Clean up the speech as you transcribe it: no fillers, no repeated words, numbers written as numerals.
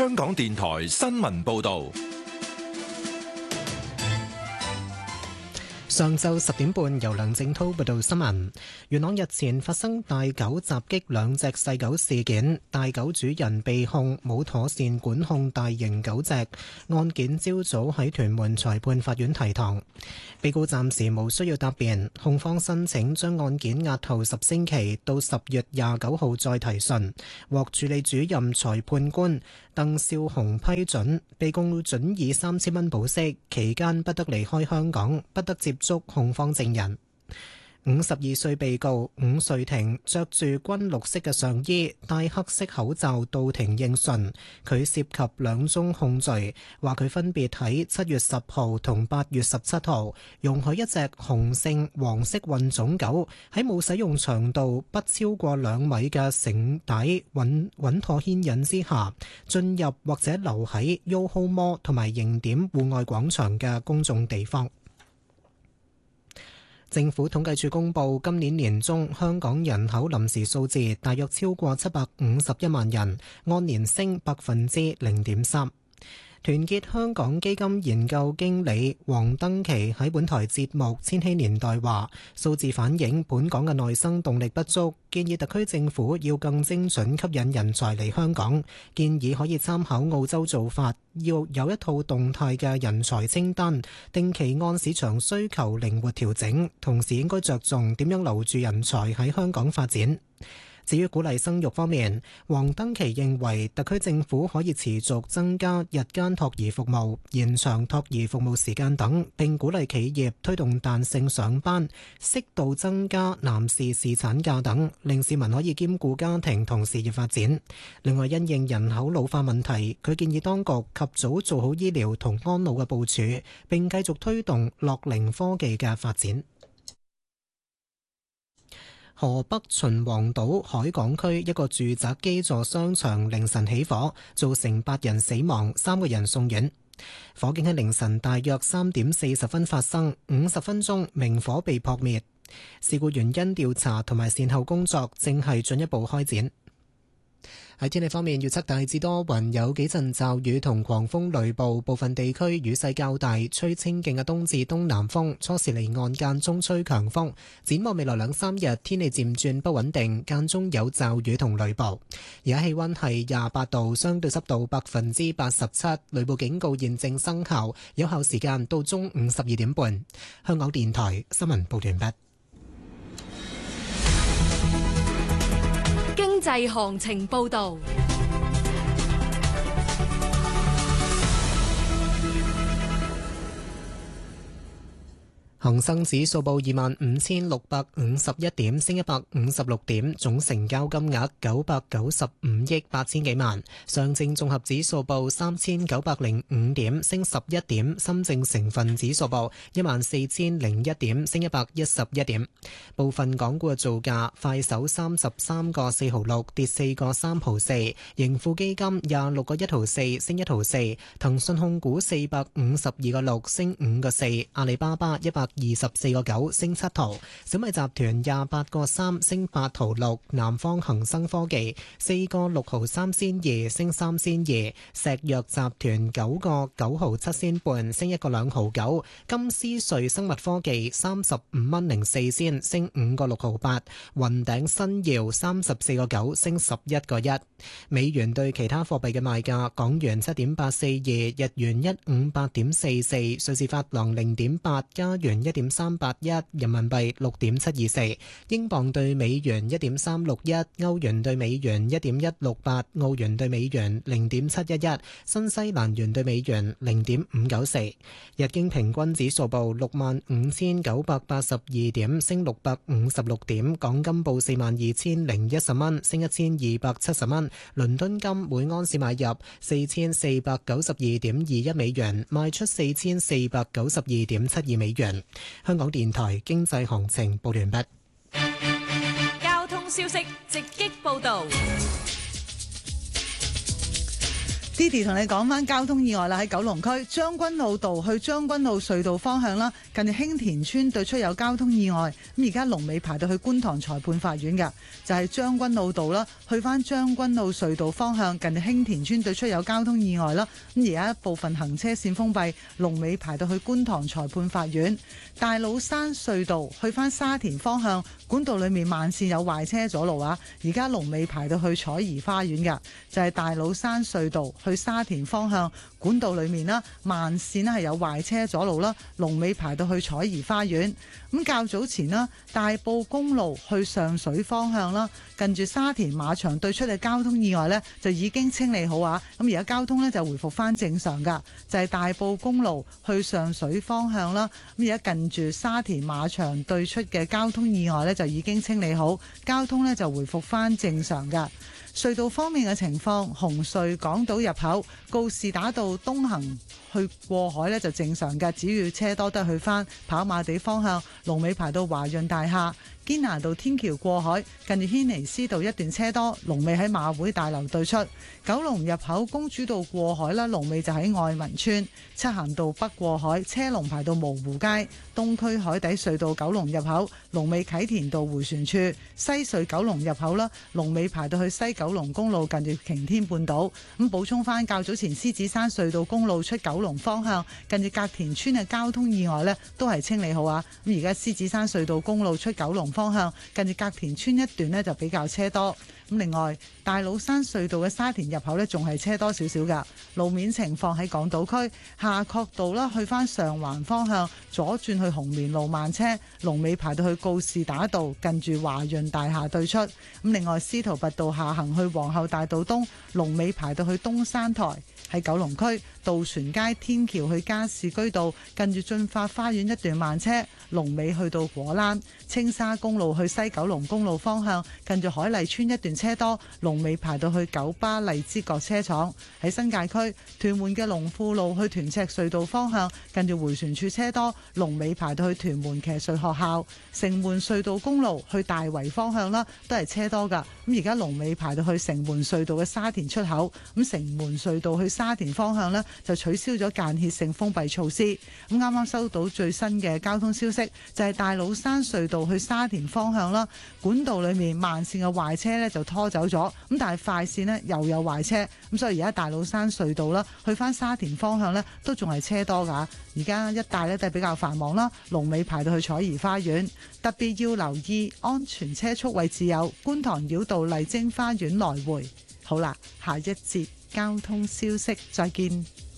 香港電台新聞報道。 上晝10點半，由梁正濤報道新聞。元朗日前發生大狗襲擊兩隻細狗事件，大狗主人被控冇妥善管控大型狗隻，案件朝早喺屯門裁判法院提堂。被告暫時無需要答辯，控方申請將案件押後10星期到10月29號再提訊，獲處理主任裁判官鄧少雄批准。被告准以3000蚊保釋，期間不得離開香港，不得接觸控方證人。52歲被告伍瑞婷着住軍綠色嘅上衣，戴黑色口罩到庭應訊。佢涉及2宗控罪，話佢分別喺7月10號同8月17號容許一隻雄性黃色混種狗喺冇使用長度不超過2米嘅繩帶穩妥牽引之下進入或者留喺 YOHO Mall 同埋迎點戶外廣場嘅公眾地方。政府統計處公布，今年年中香港人口臨時數字大約超過751萬人，按年升0.3%。團結香港基金研究經理黃登琪喺本台節目《千禧年代》話，數字反映本港嘅內生動力不足，建議特區政府要更精準吸引人才嚟香港，建議可以參考澳洲做法，要有一套動態嘅人才清單，定期按市場需求靈活調整，同時應該着重點樣留住人才喺香港發展。至於鼓勵生育方面，黃登琪認為特區政府可以持續增加日間托兒服務、延長托兒服務時間等，並鼓勵企業推動彈性上班、適度增加男士侍產假等，令市民可以兼顧家庭同事業發展。另外，因應人口老化問題，佢建議當局及早做好醫療同安老嘅部署，並繼續推動樂齡科技嘅發展。河北秦皇島海港區一個住宅基座商場凌晨起火，造成8人死亡，3個人送院。火警喺凌晨大約3點40分發生，50分鐘明火被撲滅。事故原因調查同埋善後工作正係進一步開展。喺天氣方面，預測大致多雲，有幾陣驟雨同狂風雷暴，部分地區雨勢較大，吹清勁嘅東至東南風，初時離岸間中吹強風。展望未來2-3日，天氣漸轉不穩定，間中有驟雨同雷暴。而家氣溫係28度，相對濕度87%，雷暴警告現正生效，有效時間到中午12點半。香港電台新聞報完畢。 經濟行情報道。恒生指數報25,651點，升156點，總成交金額995億8千幾萬。上證綜合指數報3,905點，升11點。深證成分指數報14,001點，升111點。部分港股嘅造價：快手33個4毫6，跌4個3毫4；盈富基金26個1毫4，升1毫4；騰訊控股452個6，升5個4；阿里巴巴124個9，升7毫；小米集團28個3，升8毫6；南方恒生科技4個6毫3仙2，升3仙2；石藥集團9個9毫7仙半，升1個2毫9；金斯瑞生物科技35蚊04仙，升5個6毫8；雲頂新耀34個9，升11個1。美元對其他貨幣嘅賣價：港元7.842，日元158.44，瑞士法郎0.8，加元1.381，人民幣6.724，英鎊對美元1.361，歐元對美元1.168，澳元對美元0.711，新西蘭元對美元0.594。日經平均指數報65,982點，升656點。港金報42,010蚊，升1270蚊。倫敦金每安士買入4492.21美元，賣出4492.72美元。香港電台經濟行情報完畢。 交通消息直擊報道。 Didi 同你講翻交通意外啦，喺九龍區將軍澳道去將軍澳隧道方向啦，近住興田村對出有交通意外，咁而家龍尾排到去觀塘裁判法院嘅，就係將軍澳道啦，去翻將軍澳隧道方向近住興田村對出有交通意外啦，咁而家部分行車線封閉，龍尾排到去觀塘裁判法院。大老山隧道去翻沙田方向管道裏面慢線有壞車阻路啊，而家龍尾排到去彩怡花園嘅，就係大老山隧道去沙田方向管道裏面啦，慢線係有壞車阻路啦，龍尾排到去彩怡花園。咁較早前啦，大埔公路去上水方向啦，近住沙田馬場對出嘅交通意外呢，就已經清理好啊，咁而家交通呢，就回復翻正常噶，就係大埔公路去上水方向啦，咁而家近住沙田馬場對出嘅交通意外呢，就已經清理好，交通呢，就回復翻正常噶。隧道方面嘅情況，紅隧港島入口告士打道東行去過海呢就正常嘅，只要車多得去返跑馬地方向，龍尾排到華潤大廈。堅拿道天橋過海，近住軒尼詩道一段車多，龍尾喺馬會大樓對出。九龍入口公主道過海啦，龍尾就喺愛民村。漆咸道北過海，車龍排到蕪湖街。東區海底隧道九龍入口，龍尾啟田道迴旋處。西隧九龍入口啦，龍尾排到去西九龍公路近住擎天半島。咁補充翻，較早前獅子山隧道公路出九龍方向，近住隔田村嘅交通意外呢都係清理好啊。咁而家獅子山隧道公路出九龍方向近住隔田村一段呢就比較車多。咁另外大老山隧道嘅沙田入口呢仲係車多少少噶。路面情況喺港島區夏慤道啦，去翻上環方向左轉去紅棉路慢車，龍尾排到去告士打道近住華潤大廈對出。咁另外司徒拔道下行去皇后大道東，龍尾排到去東山台。喺九龍區渡船街天橋去加士居道近住駿發花園一段慢車，龍尾去到果欄。青沙公路去西九龍公路方向近住海麗村一段車多，龍尾排到去九巴荔枝角車廠。喺新界區屯門嘅龍富路去屯赤隧道方向近住迴旋處車多，龍尾排到去屯門騎術學校。城門隧道公路去大圍方向啦，都係車多噶。咁而家龍尾排到去城門隧道嘅沙田出口。咁城門隧道去沙田方向呢，就取消咗間歇性封閉措施。咁啱啱收到最新嘅交通消息，就係大老山隧道去沙田方向啦，管道裏面慢線嘅壞車呢就拖走咗，咁但係快線呢又有壞車，咁所以而家大老山隧道啦，去翻沙田方向呢都仲係車多噶。而家一帶呢都係比較繁忙啦，龍尾排到去彩怡花園。特別要留意安全車速位置有觀塘繞道麗晶花園來回。好啦，下一節交通消息再見。